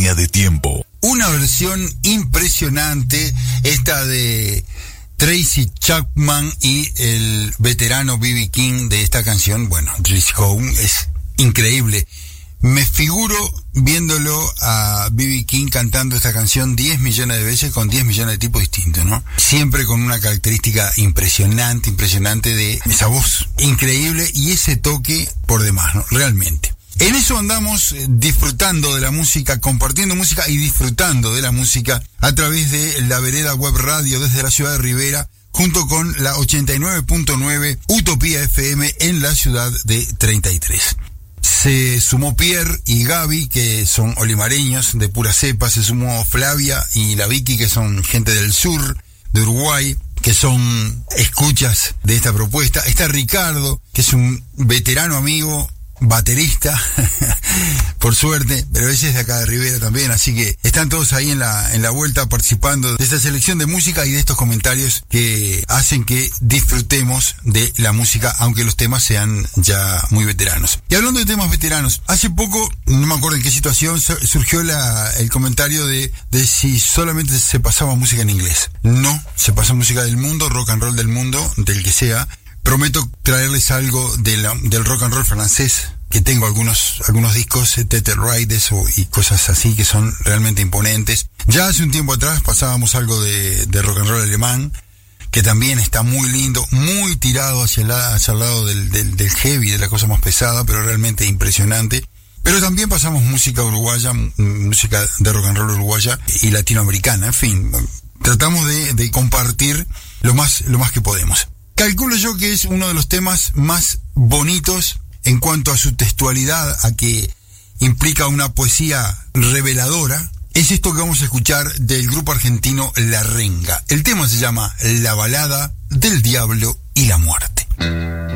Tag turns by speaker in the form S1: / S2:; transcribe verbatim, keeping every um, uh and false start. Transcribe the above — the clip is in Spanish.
S1: Línea de tiempo.
S2: Una versión impresionante, esta de Tracy Chapman y el veterano B B King de esta canción. Bueno, Drive Home es increíble. Me figuro viéndolo a B B King cantando esta canción diez millones de veces con diez millones de tipos distintos, ¿no? Siempre con una característica impresionante, impresionante de esa voz increíble y ese toque por demás, ¿no? Realmente. En eso andamos disfrutando de la música, compartiendo música y disfrutando de la música a través de la Vereda Web Radio desde la ciudad de Rivera, junto con la ochenta y nueve punto nueve Utopía F M en la ciudad de treinta y tres. Se sumó Pierre y Gaby, que son olimareños de pura cepa. Se sumó Flavia y la Vicky, que son gente del sur de Uruguay, que son escuchas de esta propuesta. Está Ricardo, que es un veterano amigo, baterista, por suerte, pero ese es de acá de Rivera también, así que están todos ahí en la en la vuelta participando de esta selección de música y de estos comentarios que hacen que disfrutemos de la música, aunque los temas sean ya muy veteranos. Y hablando de temas veteranos, hace poco, no me acuerdo en qué situación, surgió la, el comentario de, de si solamente se pasaba música en inglés. No, se pasa música del mundo, rock and roll del mundo, del que sea. Prometo traerles algo de la, del rock and roll francés, que tengo algunos algunos discos, Tetel Riders y cosas así que son realmente imponentes. Ya hace un tiempo atrás pasábamos algo de, de rock and roll alemán, que también está muy lindo, muy tirado hacia el, hacia el lado del, del, del heavy, de la cosa más pesada, pero realmente impresionante. Pero también pasamos música uruguaya, música de rock and roll uruguaya y latinoamericana, en fin. Tratamos de, de compartir lo más, lo más que podemos. Calculo yo que es uno de los temas más bonitos en cuanto a su textualidad, a que implica una poesía reveladora. Es esto que vamos a escuchar del grupo argentino La Renga. El tema se llama La balada del diablo y la muerte.